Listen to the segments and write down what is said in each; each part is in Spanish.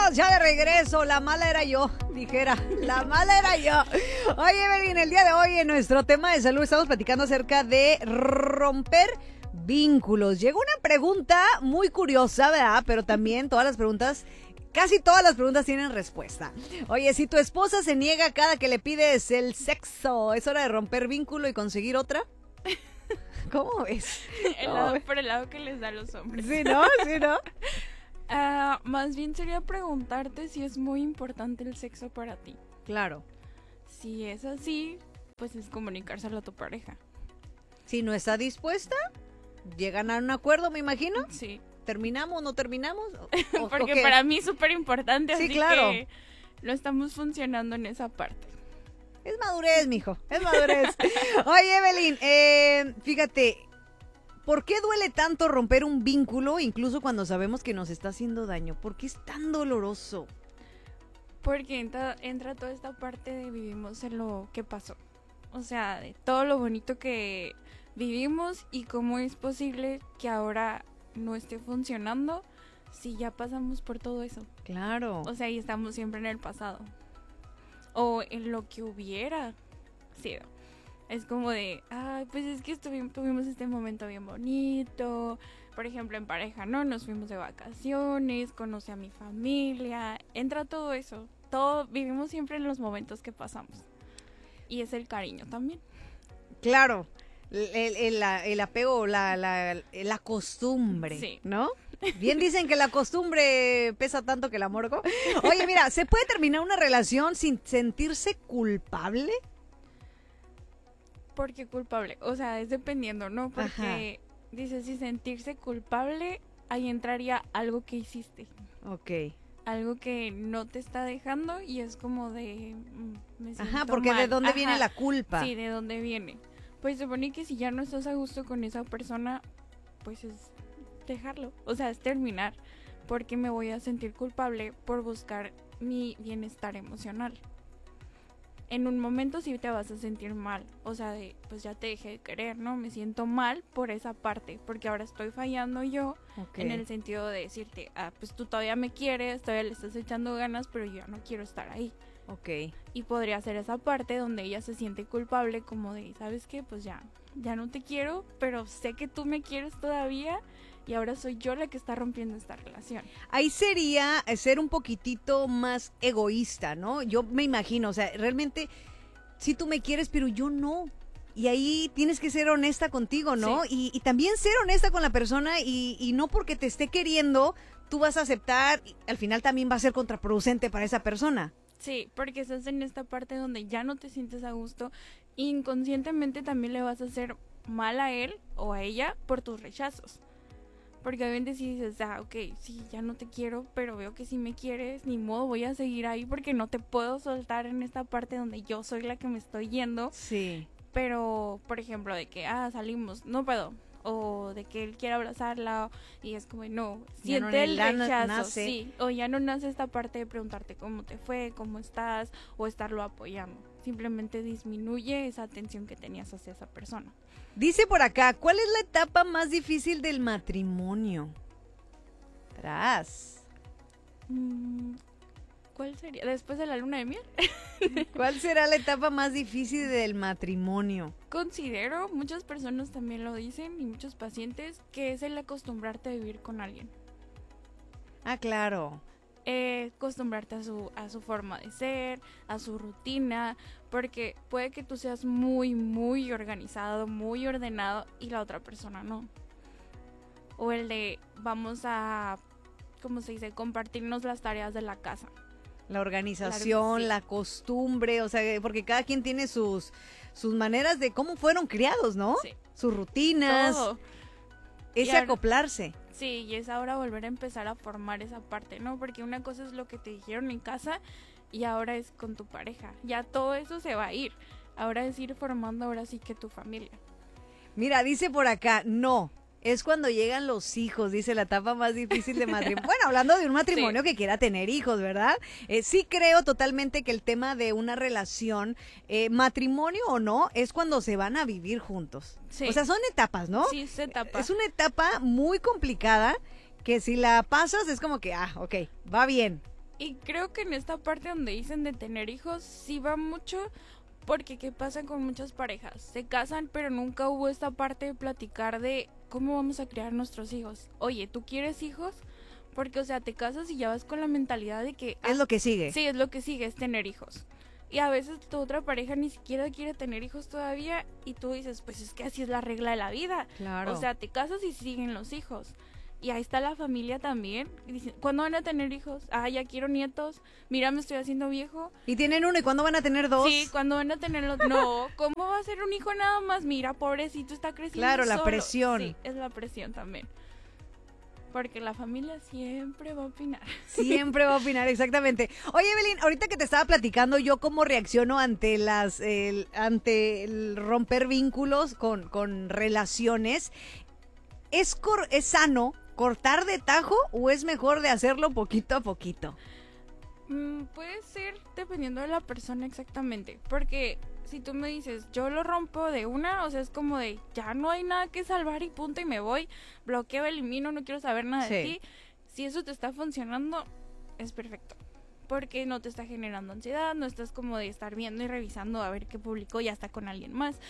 Estamos ya de regreso. La mala era yo, dijera. La mala era yo. Oye, Evelyn, el día de hoy en nuestro tema de salud estamos platicando acerca de romper vínculos. Llegó una pregunta muy curiosa, ¿verdad? Pero también casi todas las preguntas tienen respuesta. Oye, si tu esposa se niega cada que le pides el sexo, ¿es hora de romper vínculo y conseguir otra? ¿Cómo ves? Por el lado que les da a los hombres. Sí, ¿no? Sí, ¿no? Más bien sería preguntarte si es muy importante el sexo para ti. Claro. Si es así, pues es comunicárselo a tu pareja. Si no está dispuesta, llegan a un acuerdo, me imagino. Sí. ¿Terminamos, no terminamos? Porque para mí es súper importante, sí, así claro. que lo estamos funcionando en esa parte. Es madurez, mijo, es madurez. Oye, Evelyn, fíjate, ¿por qué duele tanto romper un vínculo, incluso cuando sabemos que nos está haciendo daño? ¿Por qué es tan doloroso? Porque entra toda esta parte de vivimos en lo que pasó. O sea, de todo lo bonito que vivimos y cómo es posible que ahora no esté funcionando si ya pasamos por todo eso. Claro. O sea, y estamos siempre en el pasado. O en lo que hubiera sido. Es como de, pues es que tuvimos este momento bien bonito. Por ejemplo, en pareja, ¿no? Nos fuimos de vacaciones, conocí a mi familia. Entra todo eso. Vivimos siempre en los momentos que pasamos. Y es el cariño también. Claro. El apego, la costumbre, sí. ¿no? Bien dicen que la costumbre pesa tanto que el amor. Oye, mira, ¿se puede terminar una relación sin sentirse culpable? Porque culpable, o sea, es dependiendo, ¿no? Porque dice, si sentirse culpable, ahí entraría algo que hiciste. Ok. Algo que no te está dejando y es como de... me siento porque mal. ¿de dónde viene la culpa? Sí, ¿de dónde viene? Pues se supone que si ya no estás a gusto con esa persona, pues es dejarlo, o sea, es terminar, porque me voy a sentir culpable por buscar mi bienestar emocional. En un momento sí te vas a sentir mal, o sea, pues ya te dejé de querer, ¿no? Me siento mal por esa parte, porque ahora estoy fallando yo, en el sentido de decirte, pues tú todavía me quieres, todavía le estás echando ganas, pero yo ya no quiero estar ahí. Ok. Y podría ser esa parte donde ella se siente culpable, como de, ¿sabes qué? Pues ya no te quiero, pero sé que tú me quieres todavía y ahora soy yo la que está rompiendo esta relación. Ahí sería ser un poquitito más egoísta, ¿no? Yo me imagino, o sea, realmente sí tú me quieres, pero yo no. Y ahí tienes que ser honesta contigo, ¿no? Sí. Y también ser honesta con la persona y no porque te esté queriendo, tú vas a aceptar, al final también va a ser contraproducente para esa persona. Sí, porque estás en esta parte donde ya no te sientes a gusto, inconscientemente también le vas a hacer mal a él o a ella por tus rechazos. Porque obviamente si dices, ok, sí, ya no te quiero, pero veo que sí me quieres, ni modo, voy a seguir ahí porque no te puedo soltar en esta parte donde yo soy la que me estoy yendo. Sí. Pero, por ejemplo, de que, salimos, no puedo. O de que él quiere abrazarla y es como, no, siente el rechazo, sí. O ya no nace esta parte de preguntarte cómo te fue, cómo estás, o estarlo apoyando. Simplemente disminuye esa atención que tenías hacia esa persona. Dice por acá, ¿cuál es la etapa más difícil del matrimonio? ¿Cuál sería? ¿Después de la luna de miel? ¿Cuál será la etapa más difícil del matrimonio? Considero, muchas personas también lo dicen y muchos pacientes, que es el acostumbrarte a vivir con alguien. Claro. Acostumbrarte a su forma de ser, a su rutina, porque puede que tú seas muy, muy organizado, muy ordenado y la otra persona no. O el de vamos a, ¿cómo se dice? Compartirnos las tareas de la casa. La organización, claro, sí. La costumbre, o sea, porque cada quien tiene sus maneras de cómo fueron criados, ¿no? Sí. Sus rutinas. Todo. Ese acoplarse. Sí, y es ahora volver a empezar a formar esa parte, ¿no? Porque una cosa es lo que te dijeron en casa y ahora es con tu pareja. Ya todo eso se va a ir. Ahora es ir formando ahora sí que tu familia. Mira, dice por acá, no. Es cuando llegan los hijos, dice la etapa más difícil de matrimonio. Bueno, hablando de un matrimonio que quiera tener hijos, ¿verdad? Sí creo totalmente que el tema de una relación, matrimonio o no, es cuando se van a vivir juntos. Sí. O sea, son etapas, ¿no? Sí, es etapa. Es una etapa muy complicada que si la pasas es como que, ok, va bien. Y creo que en esta parte donde dicen de tener hijos, sí va mucho, porque ¿qué pasa con muchas parejas? Se casan, pero nunca hubo esta parte de platicar de cómo vamos a criar nuestros hijos. Oye, ¿tú quieres hijos? Porque, o sea, te casas y ya vas con la mentalidad de que... Es lo que sigue. Sí, es lo que sigue, es tener hijos. Y a veces tu otra pareja ni siquiera quiere tener hijos todavía y tú dices, pues es que así es la regla de la vida. Claro. O sea, te casas y siguen los hijos. Y ahí está la familia también. Y dicen, ¿cuándo van a tener hijos? Ah, ya quiero nietos. Mira, me estoy haciendo viejo. Y tienen uno, ¿y cuándo van a tener dos? Sí, ¿cuándo van a tenerlo? No, ¿cómo va a ser un hijo nada más? Mira, pobrecito, está creciendo Claro, la solo. presión. Sí, es la presión también. Porque la familia siempre va a opinar. Siempre va a opinar, exactamente. Oye, Evelyn, ahorita que te estaba platicando yo cómo reacciono ante ante el romper vínculos con relaciones, ¿es sano cortar de tajo o es mejor de hacerlo poquito a poquito? Puede ser dependiendo de la persona exactamente, porque si tú me dices, yo lo rompo de una, o sea, es como de, ya no hay nada que salvar y punto y me voy, bloqueo, elimino, no quiero saber nada de ti. Si eso te está funcionando, es perfecto, porque no te está generando ansiedad, no estás como de estar viendo y revisando a ver qué publicó, ya está con alguien más,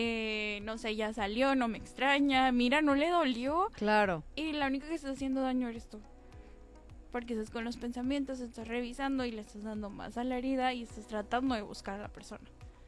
no sé, ya salió, no me extraña, mira, no le dolió. Claro. Y la única que está haciendo daño eres tú. Porque estás con los pensamientos, estás revisando y le estás dando más a la herida y estás tratando de buscar a la persona.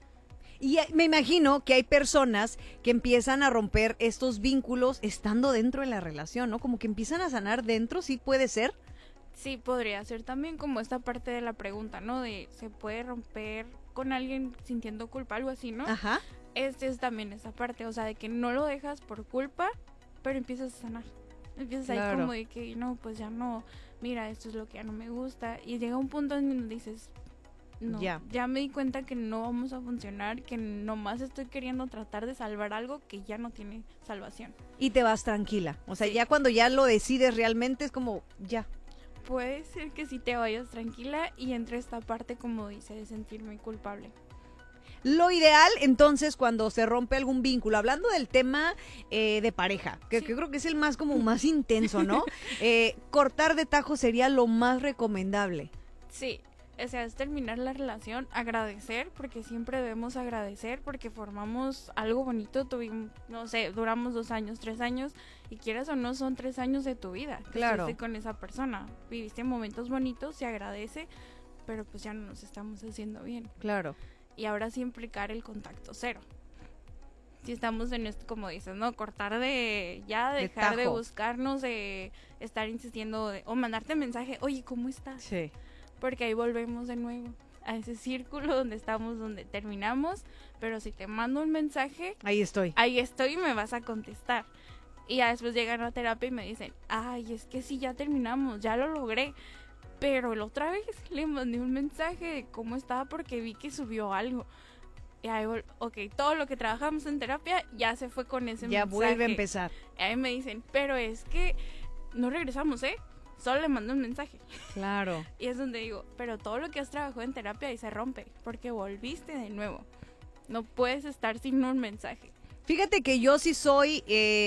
Y me imagino que hay personas que empiezan a romper estos vínculos estando dentro de la relación, ¿no? Como que empiezan a sanar dentro, ¿sí puede ser? Sí, podría ser también como esta parte de la pregunta, ¿no? De, ¿se puede romper con alguien sintiendo culpa, algo así, ¿no? Ajá. Este es también esa parte, o sea, de que no lo dejas por culpa, pero empiezas a sanar. Empiezas ahí como de que, no, pues ya no, mira, esto es lo que ya no me gusta. Y llega un punto en donde dices, no, ya me di cuenta que no vamos a funcionar, que nomás estoy queriendo tratar de salvar algo que ya no tiene salvación. Y te vas tranquila, o sea, ya cuando ya lo decides realmente es como, ya. Puede ser que sí te vayas tranquila y entre esta parte, como dice, de sentirme culpable. Lo ideal, entonces, cuando se rompe algún vínculo, hablando del tema de pareja, que creo que es el más intenso, ¿no? Cortar de tajo sería lo más recomendable. Sí, o sea, es terminar la relación, agradecer, porque siempre debemos agradecer, porque formamos algo bonito, tuvimos, no sé, duramos 2 años, 3 años, y quieras o no, son 3 años de tu vida. Claro. Estuviste con esa persona, viviste momentos bonitos, se agradece, pero pues ya no nos estamos haciendo bien. Claro. Y ahora sí implicar el contacto cero. Si estamos en esto, como dices, ¿no? Cortar dejar de buscarnos, de estar insistiendo, o mandarte mensaje, oye, ¿cómo estás? Sí. Porque ahí volvemos de nuevo a ese círculo donde estamos, donde terminamos, pero si te mando un mensaje... Ahí estoy y me vas a contestar. Y ya después llegan a terapia y me dicen, ay, es que sí, ya terminamos, ya lo logré. Pero la otra vez le mandé un mensaje de cómo estaba porque vi que subió algo. Y ahí, ok, todo lo que trabajamos en terapia ya se fue con ese mensaje. Ya vuelve a empezar. Y ahí me dicen, pero es que no regresamos, solo le mandé un mensaje. Claro. Y es donde digo, pero todo lo que has trabajado en terapia ahí se rompe, porque volviste de nuevo. No puedes estar sin un mensaje. Fíjate que yo sí soy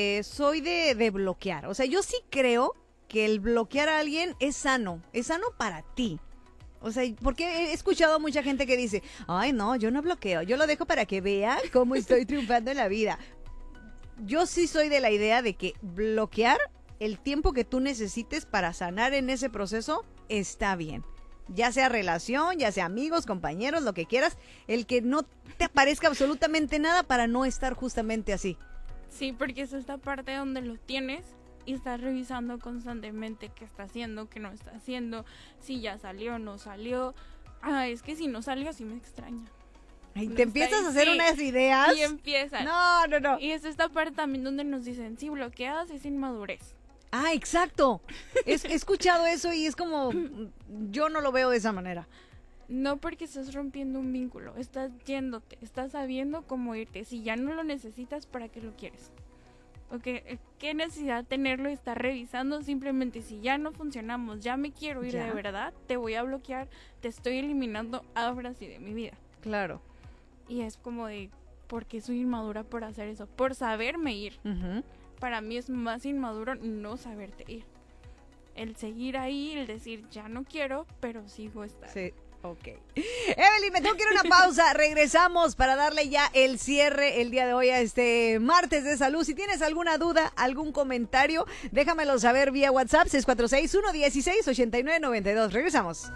de bloquear. O sea, yo sí creo que el bloquear a alguien es sano para ti. O sea, porque he escuchado a mucha gente que dice, ay no, yo no bloqueo, yo lo dejo para que vea cómo estoy triunfando en la vida. Yo sí soy de la idea de que bloquear el tiempo que tú necesites para sanar en ese proceso está bien. Ya sea relación, ya sea amigos, compañeros, lo que quieras, el que no te aparezca absolutamente nada para no estar justamente así. Sí, porque es esta parte donde lo tienes y estás revisando constantemente qué está haciendo, qué no está haciendo, si ya salió o no salió. Ah, es que si no salió, sí me extraña. Y te empiezas a hacer unas ideas. Y empiezan. No. Y es esta parte también donde nos dicen, si bloqueas es inmadurez. Ah, exacto. He escuchado eso y es como, yo no lo veo de esa manera. No, porque estás rompiendo un vínculo, estás yéndote, estás sabiendo cómo irte. Si ya no lo necesitas, ¿para qué lo quieres? Okay, ¿qué necesidad tenerlo y estar revisando? Simplemente si ya no funcionamos, ya me quiero ir de verdad, te voy a bloquear, te estoy eliminando ahora sí de mi vida. Claro. Y es como de, ¿por qué soy inmadura por hacer eso? Por saberme ir. Uh-huh. Para mí es más inmaduro no saberte ir. el seguir ahí, el decir, ya no quiero, pero sigo estando. Sí. Ok. Evelyn, me tengo que ir a una pausa. Regresamos para darle ya el cierre el día de hoy a este martes de salud. Si tienes alguna duda, algún comentario, déjamelo saber vía WhatsApp 646-116-8992. Regresamos.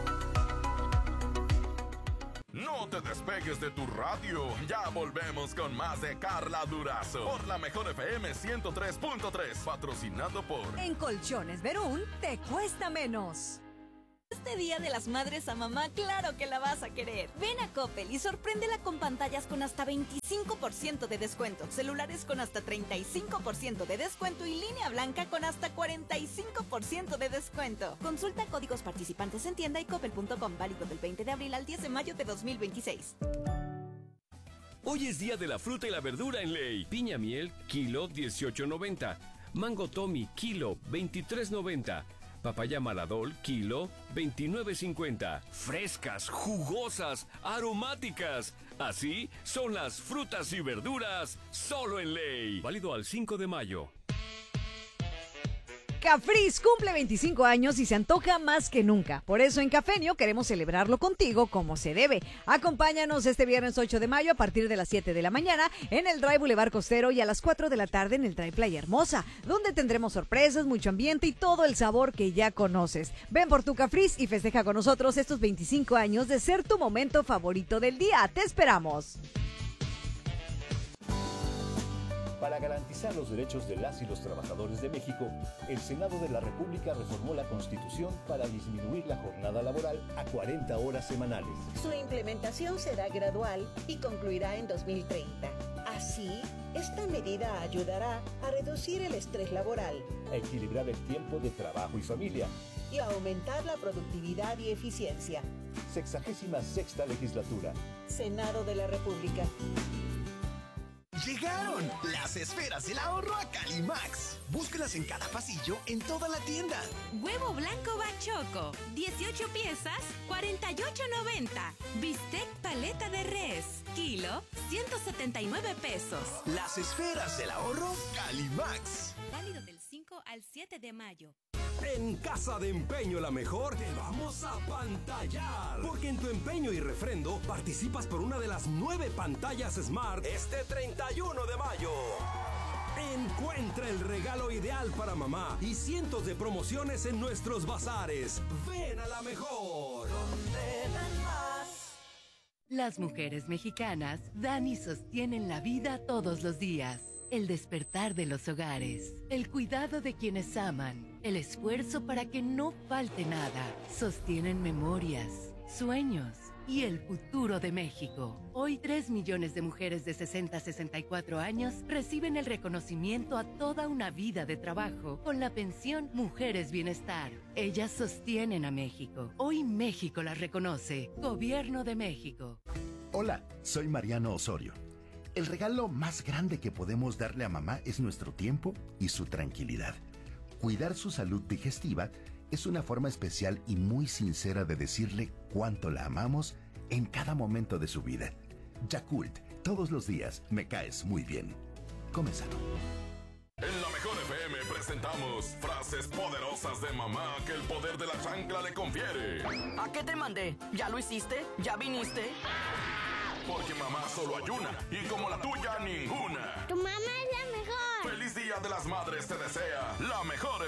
No te despegues de tu radio. Ya volvemos con más de Carla Durazo por la Mejor FM 103.3, patrocinado por En Colchones Verún te cuesta menos. Este Día de las Madres a mamá, claro que la vas a querer. Ven a Coppel y sorpréndela con pantallas con hasta 25% de descuento, celulares con hasta 35% de descuento y línea blanca con hasta 45% de descuento. Consulta códigos participantes en tienda y coppel.com, válido del 20 de abril al 10 de mayo de 2026. Hoy es día de la fruta y la verdura en Ley. Piña miel, kilo 18.90. Mango Tommy, kilo 23.90. Papaya Maladol, kilo 29.50. Frescas, jugosas, aromáticas. Así son las frutas y verduras solo en Ley. Válido al 5 de mayo. Cafriz cumple 25 años y se antoja más que nunca. Por eso en Cafenio queremos celebrarlo contigo como se debe. Acompáñanos este viernes 8 de mayo a partir de las 7 de la mañana en el Drive Boulevard Costero y a las 4 de la tarde en el Drive Playa Hermosa, donde tendremos sorpresas, mucho ambiente y todo el sabor que ya conoces. Ven por tu Cafriz y festeja con nosotros estos 25 años de ser tu momento favorito del día. ¡Te esperamos! Para garantizar los derechos de las y los trabajadores de México, el Senado de la República reformó la Constitución para disminuir la jornada laboral a 40 horas semanales. Su implementación será gradual y concluirá en 2030. Así, esta medida ayudará a reducir el estrés laboral, A equilibrar el tiempo de trabajo y familia. y a aumentar la productividad y eficiencia. 66ª legislatura. Senado de la República. Llegaron las esferas del ahorro a Calimax. Búscalas en cada pasillo en toda la tienda. Huevo blanco bachoco, 18 piezas, 48.90. Bistec paleta de res, kilo, 179 pesos. Las esferas del ahorro Calimax. Válido del 5 al 7 de mayo. En Casa de Empeño La Mejor te vamos a pantallar. Porque en tu empeño y refrendo participas por una de las 9 pantallas Smart este 31 de mayo. Encuentra el regalo ideal para mamá y cientos de promociones en nuestros bazares. Ven a La Mejor. Las mujeres mexicanas dan y sostienen la vida todos los días. El despertar de los hogares, el cuidado de quienes aman, el esfuerzo para que no falte nada. Sostienen memorias, sueños y el futuro de México. Hoy 3 millones de mujeres de 60 a 64 años reciben el reconocimiento a toda una vida de trabajo con la pensión Mujeres Bienestar. Ellas sostienen a México. Hoy México las reconoce. Gobierno de México. Hola, soy Mariano Osorio. El regalo más grande que podemos darle a mamá es nuestro tiempo y su tranquilidad. Cuidar su salud digestiva es una forma especial y muy sincera de decirle cuánto la amamos en cada momento de su vida. Yakult, todos los días me caes muy bien. Come sano. En la Mejor FM presentamos frases poderosas de mamá que el poder de la chancla le confiere. ¿A qué te mandé? ¿Ya lo hiciste? ¿Ya viniste? Porque mamá solo hay una y como la tuya ninguna. Tu mamá es la mejor. Feliz Día de las Madres te desea la Mejor